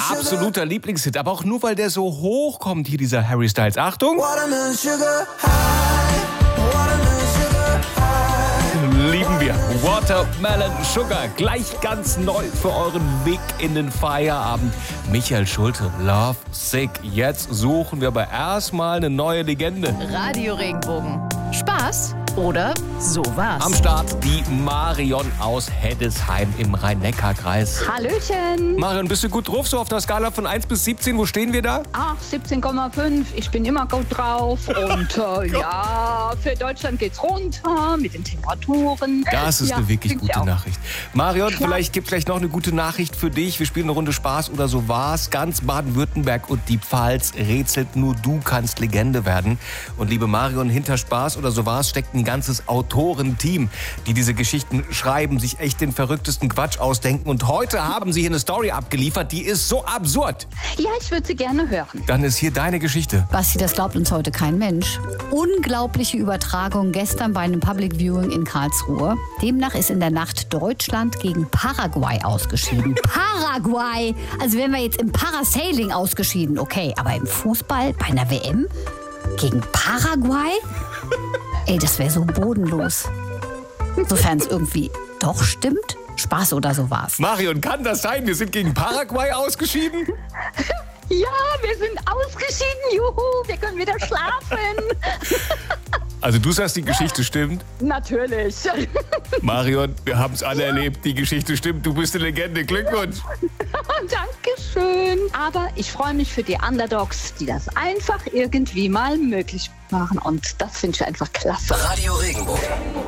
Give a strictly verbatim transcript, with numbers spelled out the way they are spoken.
absoluter Lieblingshit. Aber auch nur, weil der so hoch kommt, hier dieser Harry Styles. Achtung! Lieben wir. Watermelon Sugar. Gleich ganz neu für euren Weg in den Feierabend. Michael Schulte, Love Sick. Jetzt suchen wir aber erstmal eine neue Legende. Radio Regenbogen. Spaß oder sowas. Am Start die Marion aus Heddesheim im Rhein-Neckar-Kreis. Hallöchen. Marion, bist du gut drauf? So auf der Skala von eins bis siebzehn, wo stehen wir da? Ach, siebzehn Komma fünf. Ich bin immer gut drauf. Und äh, ja, für Deutschland geht's runter mit den Temperaturen. Das ist ja, eine wirklich gute auch. Nachricht. Marion, Klar. vielleicht gibt es gleich noch eine gute Nachricht für dich. Wir spielen eine Runde Spaß oder so war's. Ganz Baden-Württemberg und die Pfalz rätselt, nur du kannst Legende werden. Und liebe Marion, hinter Spaß oder so war's steckt ein ganzes Autorenteam, die diese Geschichten schreiben, sich echt den verrücktesten Quatsch ausdenken. Und heute haben sie hier eine Story abgeliefert, die ist so absurd. Ja, ich würde sie gerne hören. Dann ist hier deine Geschichte. Basti, das glaubt uns heute kein Mensch. Unglaubliche Übertragung gestern bei einem Public Viewing in Karlsruhe. Demnach ist in der Nacht Deutschland gegen Paraguay ausgeschieden. Paraguay! Also wären wir jetzt im Parasailing ausgeschieden, okay. Aber im Fußball bei einer W M gegen Paraguay? Ey, das wäre so bodenlos. Sofern es irgendwie doch stimmt. Spaß oder so war's. Marion, kann das sein? Wir sind gegen Paraguay ausgeschieden? Ja, wir sind ausgeschieden. Juhu, wir können wieder schlafen. Also du sagst, die Geschichte stimmt? Natürlich. Marion, wir haben es alle erlebt. Die Geschichte stimmt. Du bist eine Legende. Glückwunsch. Dankeschön. Aber ich freue mich für die Underdogs, die das einfach irgendwie mal möglich machen. Und das finde ich einfach klasse. Radio Regenbogen.